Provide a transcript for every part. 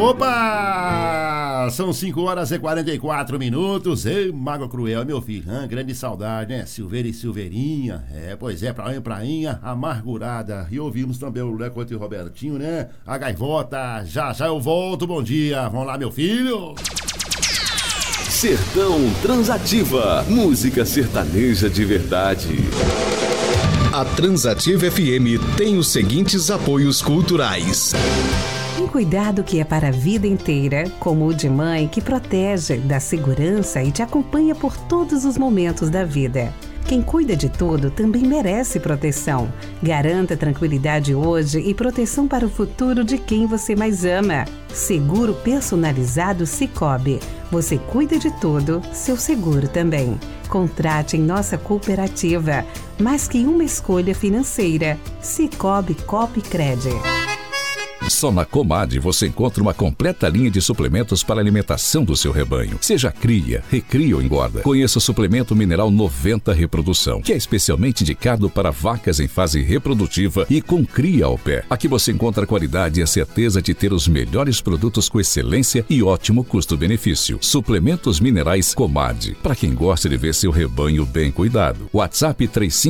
Opa! São 5 horas e 44 minutos. Ei, Mágoa Cruel, meu filho. Grande saudade, né? Silveira e Silveirinha. Pois é, prainha amargurada. E ouvimos também o Lecote e o Robertinho, né? A Gaivota. Já eu volto, bom dia. Vamos lá, meu filho. Sertão Transativa. Música sertaneja de verdade. A Transativa FM tem os seguintes apoios culturais. Um cuidado que é para a vida inteira, como o de mãe que protege, dá segurança e te acompanha por todos os momentos da vida. Quem cuida de tudo também merece proteção. Garanta tranquilidade hoje e proteção para o futuro de quem você mais ama. Seguro personalizado Sicoob. Você cuida de tudo, seu seguro também. Contrate em nossa cooperativa. Mais que uma escolha financeira. Sicoob Copcred. Só na Comad você encontra uma completa linha de suplementos para a alimentação do seu rebanho. Seja cria, recria ou engorda. Conheça o suplemento mineral 90 Reprodução, que é especialmente indicado para vacas em fase reprodutiva e com cria ao pé. Aqui você encontra a qualidade e a certeza de ter os melhores produtos com excelência e ótimo custo-benefício. Suplementos minerais Comad, para quem gosta de ver seu rebanho bem cuidado. WhatsApp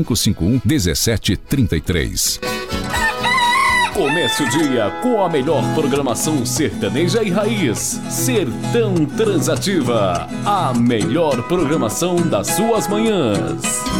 3551-1733. Comece o dia com a melhor programação sertaneja e raiz. Sertão Transativa, a melhor programação das suas manhãs.